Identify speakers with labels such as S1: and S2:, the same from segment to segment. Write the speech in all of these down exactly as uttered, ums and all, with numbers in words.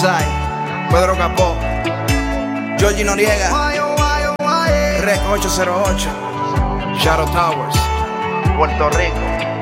S1: Sai, Pedro Capó, Georgie Noriega, Rec ocho cero ocho, Shadow Towers, Puerto Rico.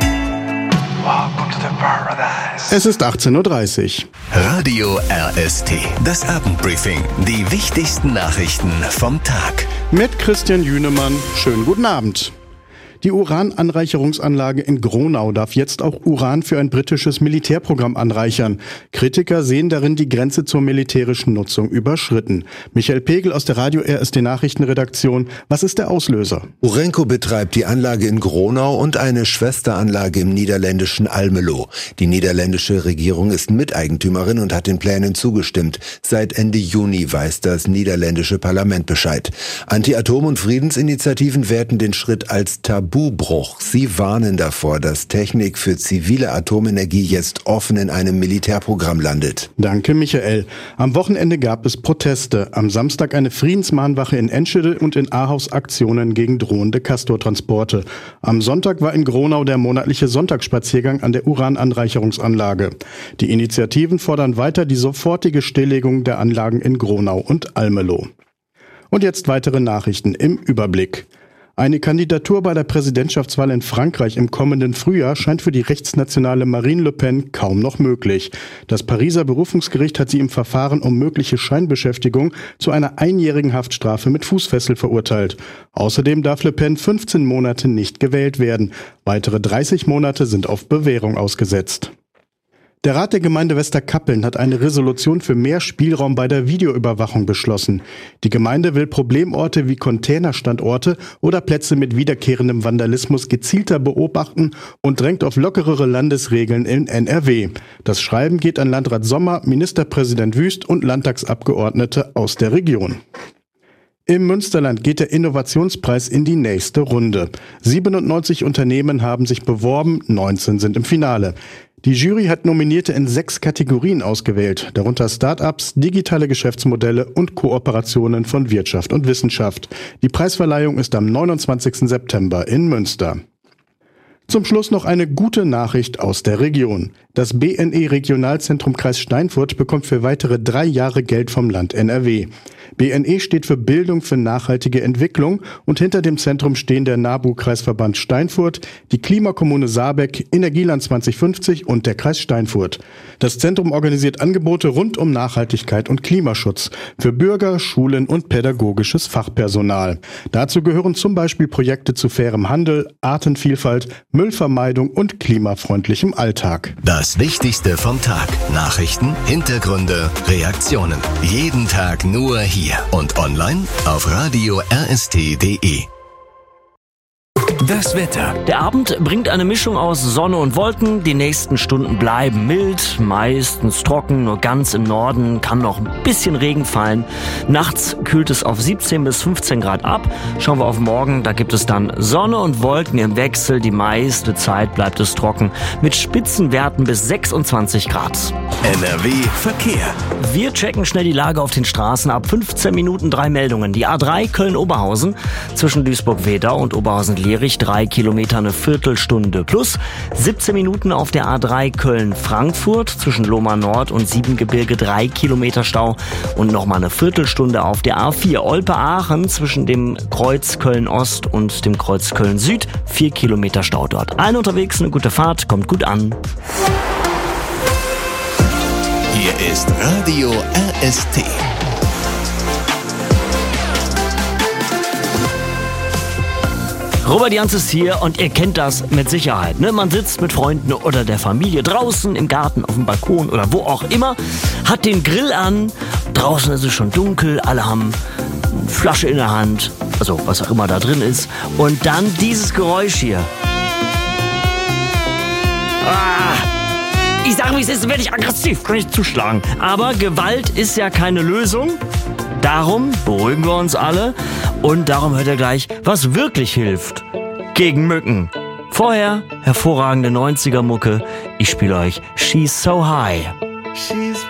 S1: Welcome to the paradise.
S2: Es ist achtzehn Uhr dreißig.
S3: Radio R S T, das Abendbriefing. Die wichtigsten Nachrichten vom Tag.
S2: Mit Christian Jünemann. Schönen guten Abend. Die Urananreicherungsanlage in Gronau darf jetzt auch Uran für ein britisches Militärprogramm anreichern. Kritiker sehen darin die Grenze zur militärischen Nutzung überschritten. Michael Pegel aus der Radio R S T Nachrichtenredaktion. Was ist der Auslöser?
S4: Urenco betreibt die Anlage in Gronau und eine Schwesteranlage im niederländischen Almelo. Die niederländische Regierung ist Miteigentümerin und hat den Plänen zugestimmt. Seit Ende Juni weiß das niederländische Parlament Bescheid. Anti-Atom- und Friedensinitiativen werten den Schritt als Tabubruch. Sie warnen davor, dass Technik für zivile Atomenergie jetzt offen in einem Militärprogramm landet.
S2: Danke, Michael. Am Wochenende gab es Proteste. Am Samstag eine Friedensmahnwache in Enschede und in Ahaus Aktionen gegen drohende Castortransporte. Am Sonntag war in Gronau der monatliche Sonntagsspaziergang an der Urananreicherungsanlage. Die Initiativen fordern weiter die sofortige Stilllegung der Anlagen in Gronau und Almelo. Und jetzt weitere Nachrichten im Überblick. Eine Kandidatur bei der Präsidentschaftswahl in Frankreich im kommenden Frühjahr scheint für die rechtsnationale Marine Le Pen kaum noch möglich. Das Pariser Berufungsgericht hat sie im Verfahren um mögliche Scheinbeschäftigung zu einer einjährigen Haftstrafe mit Fußfessel verurteilt. Außerdem darf Le Pen fünfzehn Monate nicht gewählt werden. Weitere dreißig Monate sind auf Bewährung ausgesetzt. Der Rat der Gemeinde Westerkappeln hat eine Resolution für mehr Spielraum bei der Videoüberwachung beschlossen. Die Gemeinde will Problemorte wie Containerstandorte oder Plätze mit wiederkehrendem Vandalismus gezielter beobachten und drängt auf lockerere Landesregeln in N R W. Das Schreiben geht an Landrat Sommer, Ministerpräsident Wüst und Landtagsabgeordnete aus der Region. Im Münsterland geht der Innovationspreis in die nächste Runde. siebenundneunzig Unternehmen haben sich beworben, neunzehn sind im Finale. Die Jury hat Nominierte in sechs Kategorien ausgewählt, darunter Start-ups, digitale Geschäftsmodelle und Kooperationen von Wirtschaft und Wissenschaft. Die Preisverleihung ist am neunundzwanzigsten September in Münster. Zum Schluss noch eine gute Nachricht aus der Region. Das B N E-Regionalzentrum Kreis Steinfurt bekommt für weitere drei Jahre Geld vom Land N R W. B N E steht für Bildung für nachhaltige Entwicklung und hinter dem Zentrum stehen der NABU-Kreisverband Steinfurt, die Klimakommune Saarbeck, Energieland zwanzig fünfzig und der Kreis Steinfurt. Das Zentrum organisiert Angebote rund um Nachhaltigkeit und Klimaschutz für Bürger, Schulen und pädagogisches Fachpersonal. Dazu gehören zum Beispiel Projekte zu fairem Handel, Artenvielfalt, Müllvermeidung und klimafreundlichem Alltag.
S3: Das Wichtigste vom Tag. Nachrichten, Hintergründe, Reaktionen. Jeden Tag nur hier und online auf radio r s t punkt d e. Das Wetter.
S5: Der Abend bringt eine Mischung aus Sonne und Wolken. Die nächsten Stunden bleiben mild, meistens trocken, nur ganz im Norden kann noch ein bisschen Regen fallen. Nachts kühlt es auf siebzehn bis fünfzehn Grad ab. Schauen wir auf morgen, da gibt es dann Sonne und Wolken im Wechsel. Die meiste Zeit bleibt es trocken mit Spitzenwerten bis sechsundzwanzig Grad.
S3: N R W Verkehr.
S5: Wir checken schnell die Lage auf den Straßen ab. fünfzehn Minuten, drei Meldungen. Die A drei Köln-Oberhausen zwischen Duisburg-Wedau und Oberhausen-Lierich. Drei Kilometer, eine Viertelstunde plus. siebzehn Minuten auf der A drei Köln-Frankfurt zwischen Lohmar Nord und Siebengebirge. Drei Kilometer Stau und nochmal eine Viertelstunde auf der A vier Olpe-Aachen zwischen dem Kreuz Köln-Ost und dem Kreuz Köln-Süd. Vier Kilometer Stau dort. Allen unterwegs eine gute Fahrt, kommt gut an.
S3: Hier ist Radio R S T.
S5: Robert Jans ist hier und ihr kennt das mit Sicherheit. Ne? Man sitzt mit Freunden oder der Familie draußen im Garten, auf dem Balkon oder wo auch immer, hat den Grill an, draußen ist es schon dunkel, alle haben eine Flasche in der Hand, also was auch immer da drin ist. Und dann dieses Geräusch hier. Ah, ich sage, wie es ist, werde ich aggressiv, kann ich zuschlagen. Aber Gewalt ist ja keine Lösung. Darum beruhigen wir uns alle und darum hört ihr gleich, was wirklich hilft gegen Mücken. Vorher hervorragende neunziger Mucke. Ich spiele euch She's So High.
S1: She's